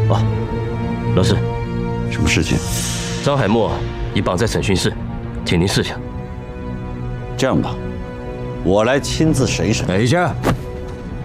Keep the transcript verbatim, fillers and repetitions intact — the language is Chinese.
哦，老师， 什么事情？ 张海默已绑在审讯室，请您示下。 这样吧，我来亲自审一审。 等一下，